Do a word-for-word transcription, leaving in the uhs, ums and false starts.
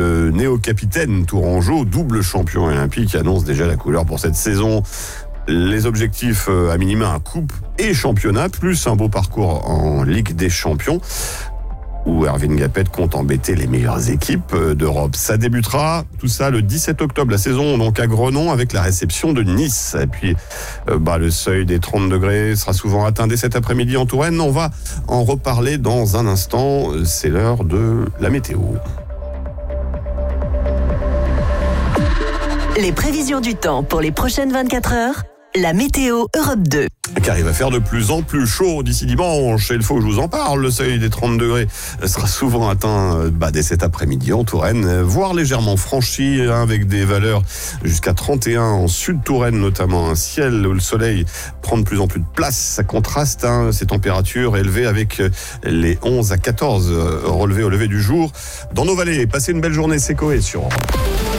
le néo-capitaine tourangeau, double champion olympique, annonce déjà la couleur pour cette saison. Les objectifs à minima, coupe et championnat, plus un beau parcours en Ligue des Champions, où Erwin Gapet compte embêter les meilleures équipes d'Europe. Ça débutera, tout ça, le dix-sept octobre, la saison donc à Grenon, avec la réception de Nice. Et puis, euh, bah, le seuil des trente degrés sera souvent atteint dès cet après-midi en Touraine. On va en reparler dans un instant. C'est l'heure de la météo. Les prévisions du temps pour les prochaines vingt-quatre heures. La météo Europe deux. Car il va faire de plus en plus chaud d'ici dimanche. Et il faut que je vous en parle. Le seuil des trente degrés sera souvent atteint bah, dès cet après-midi en Touraine, voire légèrement franchi, hein, avec des valeurs jusqu'à trente et un en Sud-Touraine notamment. Un ciel où le soleil prend de plus en plus de place. Ça contraste, hein, ces températures élevées avec les onze à quatorze relevés au lever du jour. Dans nos vallées, passez une belle journée, c'est Coé sur